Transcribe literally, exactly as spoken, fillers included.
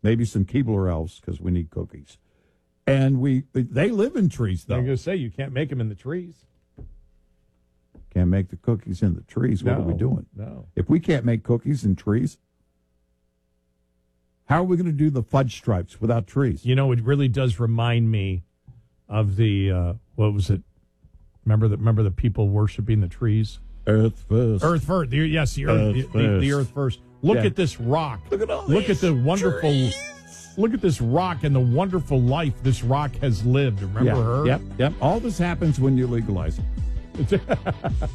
maybe some Keebler elves because we need cookies. And we they live in trees, though. I'm going to say, you can't make them in the trees. Can't make the cookies in the trees. What No, are we doing? No. If we can't make cookies in trees, how are we going to do the fudge stripes without trees? You know, it really does remind me of the, uh, what was it? Remember the, remember the people worshiping the trees? Earth first. Earth first. The, yes, the earth, Earth the, the, the first. earth first. Look Yeah. at this rock. Look at all Look these at the wonderful. trees. Look at this rock and the wonderful life this rock has lived. Remember yeah. her? Yep, yep. All this happens when you legalize it.